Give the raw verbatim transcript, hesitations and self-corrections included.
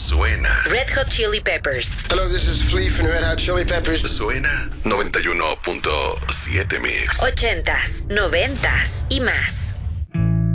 Suena. Red Hot Chili Peppers. Hello, this is Flea from Red Hot Chili Peppers. Suena noventa y uno punto siete Mix. Ochentas, noventas y más.